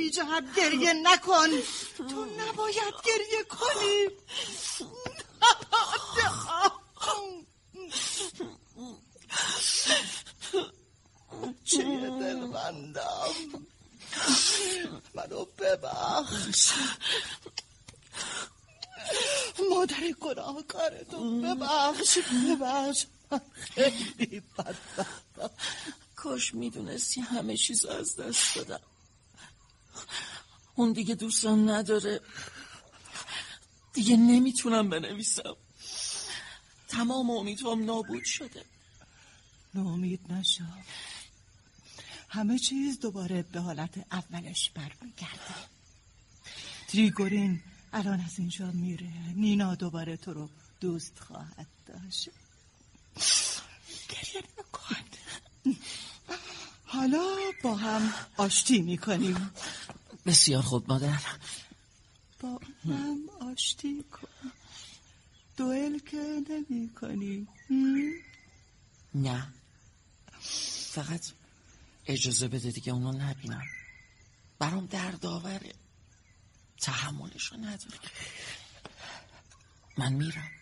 بی جهت گریه نکن. تو نباید گریه کنی. چه دلبندم، منو ببخش. مادر گناهکارتو ببخش. من خیلی بدبختم. کاش میدونستی همه چیز از دست دادم. اون دیگه دوستم نداره، دیگه نمیتونم بنویسم. تمام امیدوام نابود شده. ناامید نشو، همه چیز دوباره به حالت اولش برمیگرده. تریگورین الان از اینجا میره. نینا دوباره تو رو دوست خواهد داشت. گریه نکن. حالا با هم آشتی میکنیم. بسیار خوب مادر. با هم آشتی کن. دوئل که نمی کنی؟ نه، فقط اجازه بده دیگه اونو نبینم. برام دردآوره، تحملشو ندارم. من میرم.